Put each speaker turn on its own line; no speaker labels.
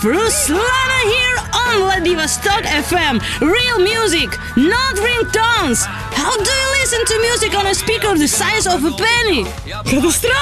Ruslana here on Vladivostok FM. Real music, not ringtones. How do you listen to music on a speaker the size of a penny?
Это странно.